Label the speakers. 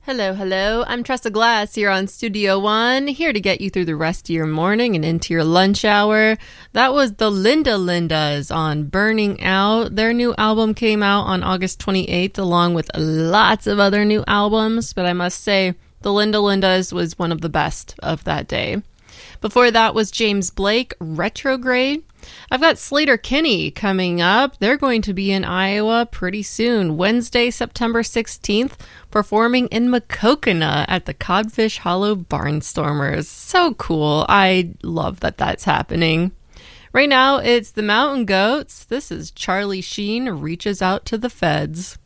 Speaker 1: Hello, hello. I'm Tressa Glass here on Studio One, here to get you through the rest of your morning and into your lunch hour. That was the Linda Lindas on Burning Out. Their new album came out on August 28th, along with lots of other new albums, but I must say, the Linda Lindas was one of the best of that day. Before that was James Blake, Retrograde. I've got Sleater-Kinney coming up. They're going to be in Iowa pretty soon, Wednesday, September 16th, performing in Maquoketa at the Codfish Hollow Barnstormers. So cool. I love that that's happening. Right now, it's the Mountain Goats. This is Charlie Sheen Reaches Out to the Feds.